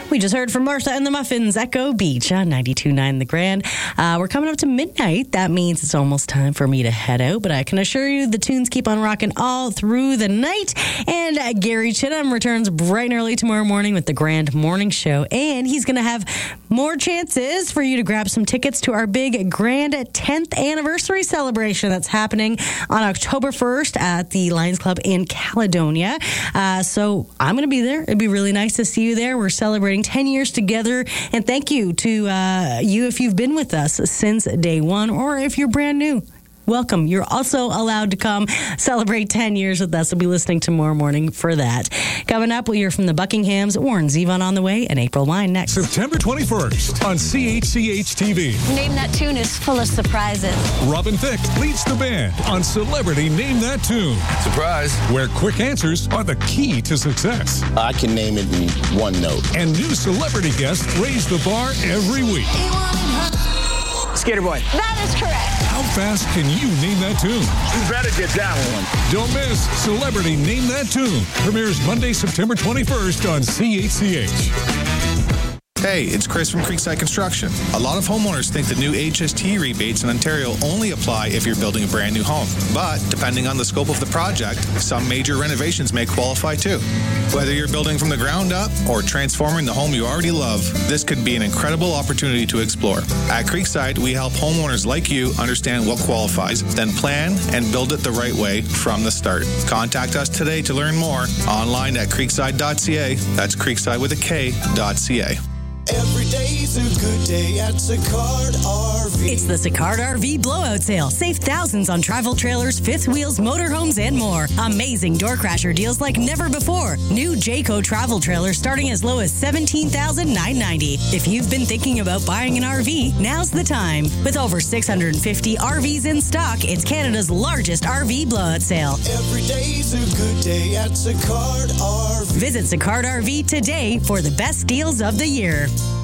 We just heard from Martha and the Muffins, Echo Beach on 92.9 The Grand. We're coming up to midnight. That means it's almost time for me to head out, but I can assure you the tunes keep on rocking all through the night. And Gary Chittum returns bright and early tomorrow morning with the Grand Morning Show, and he's going to have more chances for you to grab some tickets to our big Grand 10th anniversary celebration that's happening on October 1st at the Lions Club in Caledonia. So I'm going to be there. It'd be really nice to see you there. We're celebrating 10 years together, and thank you to you if you've been with us since day one, or if you're brand new. Welcome. You're also allowed to come celebrate 10 years with us. We'll be listening tomorrow morning for that. Coming up, we'll hear from the Buckinghams, Warren Zevon on the way, and April Wine next. September 21st on CHCH TV. Name That Tune is full of surprises. Robin Thicke leads the band on Celebrity Name That Tune. Surprise. Where quick answers are the key to success. I can name it in one note. And new celebrity guests raise the bar every week. Skater Boy. That is correct. How fast can you name that tune? You better get that one. Don't miss Celebrity Name That Tune. Premieres Monday, September 21st on CHCH. Hey, it's Chris from Creekside Construction. A lot of homeowners think the new HST rebates in Ontario only apply if you're building a brand new home. But depending on the scope of the project, some major renovations may qualify too. Whether you're building from the ground up or transforming the home you already love, this could be an incredible opportunity to explore. At Creekside, we help homeowners like you understand what qualifies, then plan and build it the right way from the start. Contact us today to learn more online at creekside.ca. That's creekside with a K.ca. Every day's a good day at Sicard RV. It's the Sicard RV Blowout Sale. Save thousands on travel trailers, fifth wheels, motorhomes, and more. Amazing door crasher deals like never before. New Jayco travel trailers starting as low as $17,990. If you've been thinking about buying an RV, now's the time. With over 650 RVs in stock, it's Canada's largest RV blowout sale. Every day's a good day at Sicard RV. Visit Sicard RV today for the best deals of the year.